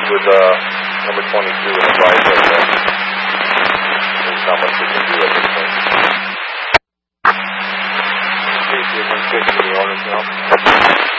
with number 22 and advise that there's not much we can do at this point. Okay, 150, the orders now.